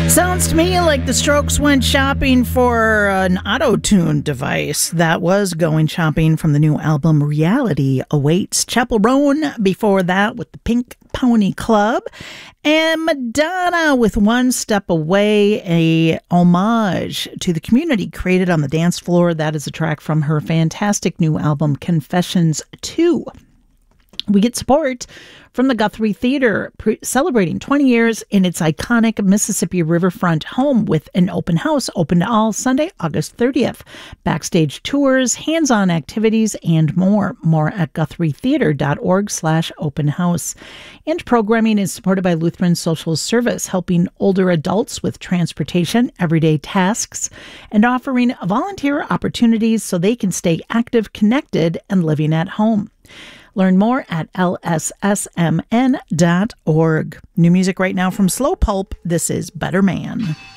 Sounds to me like the Strokes went shopping for an auto-tune device. That was Going Shopping from the new album Reality Awaits. Chappell Roan before that with the Pink Pony Club. And Madonna with One Step Away, a homage to the community created on the dance floor. That is a track from her fantastic new album Confessions 2. We get support from the Guthrie Theater, celebrating 20 years in its iconic Mississippi Riverfront home with an open house open to all Sunday, August 30th. Backstage tours, hands-on activities, and more. More at guthrietheater.org/open house. And programming is supported by Lutheran Social Service, helping older adults with transportation, everyday tasks, and offering volunteer opportunities so they can stay active, connected, and living at home. Learn more at lssmn.org. New music right now from Slow Pulp. This is Better Man.